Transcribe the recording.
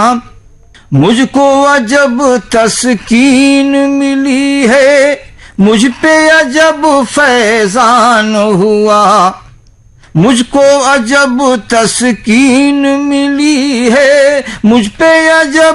मुझको अजब तस्कीन मिली है, मुझ पे अजब फैजान हुआ। मुझको अजब तस्कीन मिली है, मुझ पे अजब